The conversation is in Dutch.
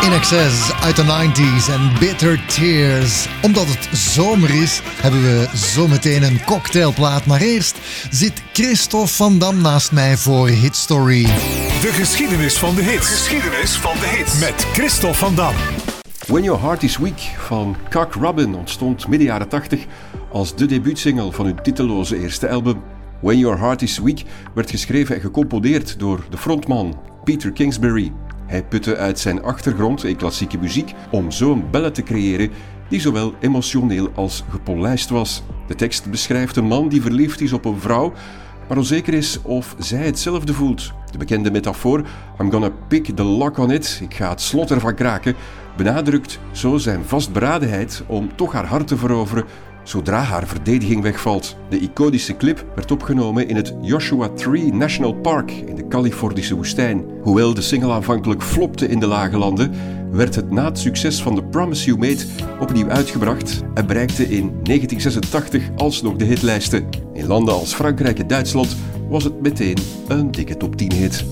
INXS uit de 90s en Bitter Tears. Omdat het zomer is, hebben we zometeen een cocktailplaat. Maar eerst zit Christophe van Dam naast mij voor Hit Story. De geschiedenis van de hits. Geschiedenis van de hits. Met Christophe van Dam. When Your Heart Is Weak van Cock Robin ontstond midden jaren 80 als de debuutsingle van hun titelloze eerste album. When Your Heart Is Weak werd geschreven en gecomponeerd door de frontman Peter Kingsbury. Hij putte uit zijn achtergrond in klassieke muziek om zo'n ballad te creëren die zowel emotioneel als gepolijst was. De tekst beschrijft een man die verliefd is op een vrouw, maar onzeker is of zij hetzelfde voelt. De bekende metafoor I'm gonna pick the lock on it, ik ga het slot ervan kraken, benadrukt zo zijn vastberadenheid om toch haar hart te veroveren zodra haar verdediging wegvalt. De iconische clip werd opgenomen in het Joshua Tree National Park in de Californische woestijn. Hoewel de single aanvankelijk flopte in de lage landen, werd het na het succes van The Promise You Made opnieuw uitgebracht en bereikte in 1986 alsnog de hitlijsten. In landen als Frankrijk en Duitsland was het meteen een dikke top 10 hit.